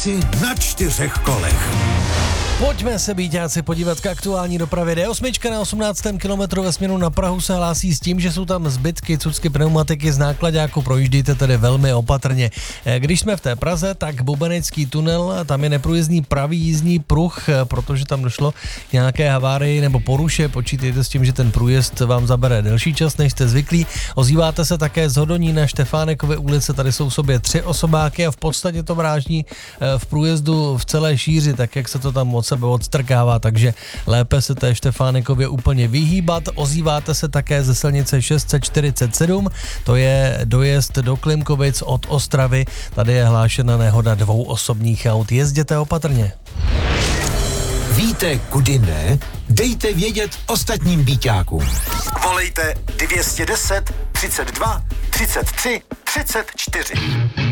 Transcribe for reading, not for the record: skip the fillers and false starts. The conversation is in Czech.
Čtyřáci na 4 kolech. Pojďme se, býťáci, podívat k aktuální dopravě. D8 na 18. kilometru ve směru na Prahu se hlásí s tím, že jsou tam zbytky cucky pneumatiky z náklaďáku, projíždíte tedy velmi opatrně. Když jsme v té Praze, tak Bubenecký tunel, tam je neprůjezdný pravý jízdní pruh, protože tam došlo k nějaké havárii nebo poruše. Počítejte s tím, že ten průjezd vám zabere delší čas, než jste zvyklí. Ozýváte se také z Hodonína, Štefánekovy ulice, tady jsou v sobě 3 osobáky a v podstatě to brážní v průjezdu v celé šíři, tak jak se to tam od sebe odstrkává, takže lépe se té Štefánekově úplně vyhýbat. Ozýváte se také ze silnice 647, to je dojezd do Klimkovic od Ostravy, tady je hlášena nehoda 2 osobních aut, jezděte opatrně. Víte, kudy ne? Dejte vědět ostatním býťákům. Volejte 210 32 33 34.